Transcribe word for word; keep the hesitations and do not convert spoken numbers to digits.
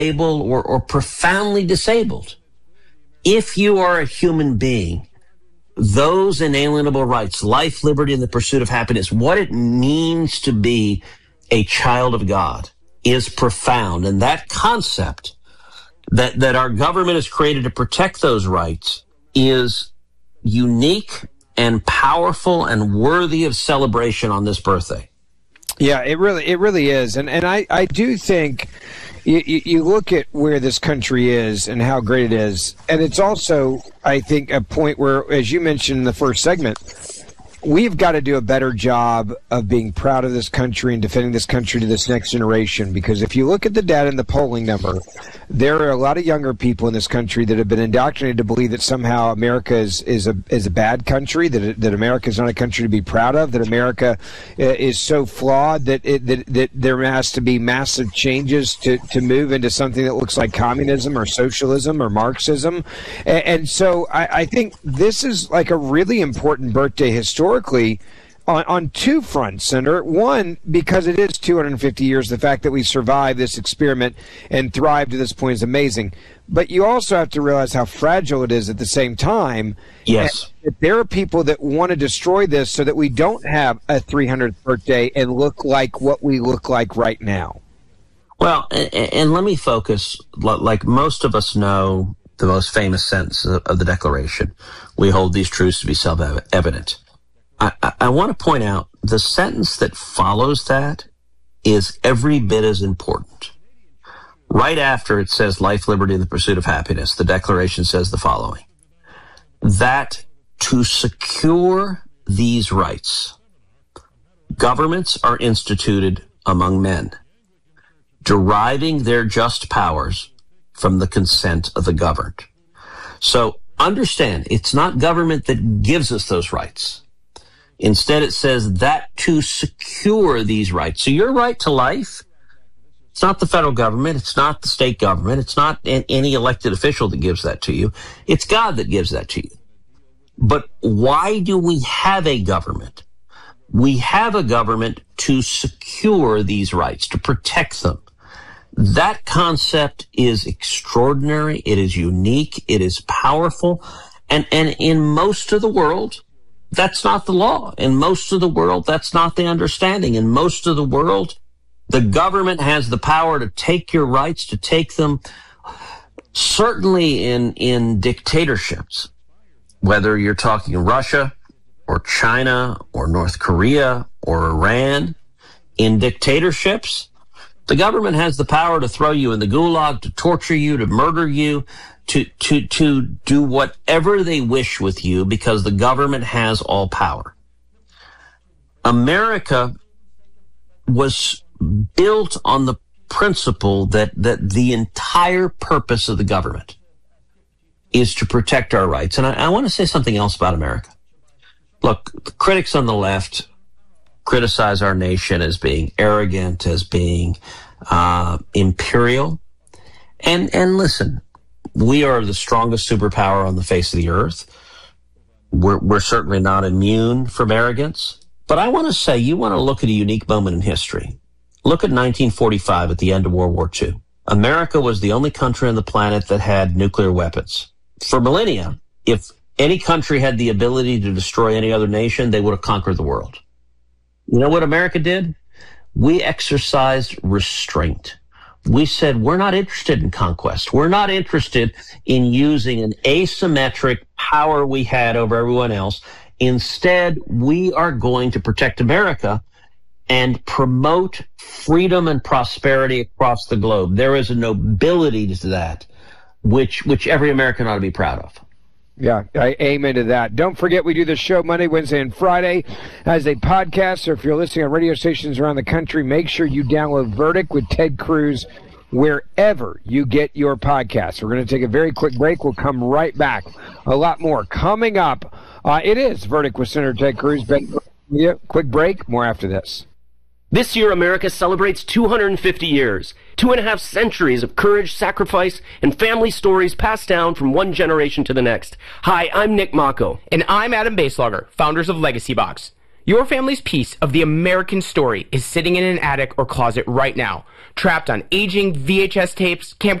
able or, or profoundly disabled. If you are a human being, those inalienable rights, life, liberty, and the pursuit of happiness, what it means to be a child of God is profound. And that concept that, that our government is created to protect those rights is unique and powerful and worthy of celebration on this birthday. Yeah, it really, it really is. And, and I, I do think you, you look at where this country is and how great it is. And it's also, I think, a point where, as you mentioned in the first segment, we've got to do a better job of being proud of this country and defending this country to this next generation. Because if you look at the data and the polling number, there are a lot of younger people in this country that have been indoctrinated to believe that somehow America is, is a is a bad country, that that America is not a country to be proud of, that America is so flawed that it, that, that there has to be massive changes to, to move into something that looks like communism or socialism or Marxism. And, and so I, I think this is like a really important birthday historically. On, on two fronts, Senator. One, because it is two hundred fifty years, the fact that we survived this experiment and thrived to this point is amazing. But you also have to realize how fragile it is at the same time. Yes. And there are people that want to destroy this so that we don't have a three hundredth birthday and look like what we look like right now. Well, and, and let me focus, like most of us know, the most famous sentence of the Declaration. We hold these truths to be self-evident. I, I want to point out the sentence that follows that is every bit as important. Right after it says life, liberty, and the pursuit of happiness, the Declaration says the following: that to secure these rights, governments are instituted among men, deriving their just powers from the consent of the governed. So understand, it's not government that gives us those rights. Instead, it says that to secure these rights. So your right to life, it's not the federal government, it's not the state government, it's not any elected official that gives that to you. It's God that gives that to you. But why do we have a government? We have a government to secure these rights, to protect them. That concept is extraordinary, it is unique, it is powerful, and, and in most of the world, that's not the law. In most of the world, that's not the understanding. In most of the world, the government has the power to take your rights, to take them. Certainly in, in dictatorships, whether you're talking Russia or China or North Korea or Iran, in dictatorships, the government has the power to throw you in the gulag, to torture you, to murder you, to, to, to do whatever they wish with you because the government has all power. America was built on the principle that, that the entire purpose of the government is to protect our rights. And I, I want to say something else about America. Look, the critics on the left criticize our nation as being arrogant, as being uh, imperial. And, and listen, we are the strongest superpower on the face of the earth. We're, we're certainly not immune from arrogance. But I want to say, you want to look at a unique moment in history. Look at nineteen forty-five, at the end of World War Two. America was the only country on the planet that had nuclear weapons. For millennia, if any country had the ability to destroy any other nation, they would have conquered the world. You know what America did? We exercised restraint. We said, we're not interested in conquest. We're not interested in using an asymmetric power we had over everyone else. Instead, we are going to protect America and promote freedom and prosperity across the globe. There is a nobility to that, which, which every American ought to be proud of. Yeah, I amen to that. Don't forget, we do this show Monday, Wednesday, and Friday as a podcast. So if you're listening on radio stations around the country, make sure you download Verdict with Ted Cruz wherever you get your podcasts. We're going to take a very quick break. We'll come right back. A lot more coming up. Uh, it is Verdict with Senator Ted Cruz. Ben, yeah, quick break. More after this. This year, America celebrates two hundred fifty years, two and a half centuries of courage, sacrifice, and family stories passed down from one generation to the next. Hi, I'm Nick Mako. And I'm Adam Baselogger, founders of Legacy Box. Your family's piece of the American story is sitting in an attic or closet right now, trapped on aging V H S tapes, camp